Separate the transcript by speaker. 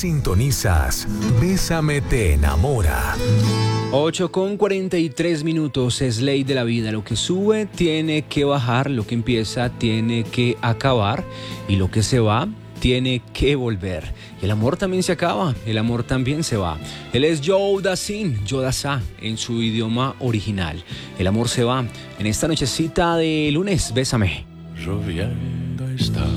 Speaker 1: Sintonizas Bésame te enamora.
Speaker 2: 8:43 es ley de la vida. Lo que sube tiene que bajar, lo que empieza tiene que acabar y lo que se va tiene que volver. Y el amor también se acaba, el amor también se va. Él es Joe Dassin, Joe Dassin en su idioma original. El amor se va en esta nochecita de lunes. Bésame.
Speaker 3: Lloviendo está.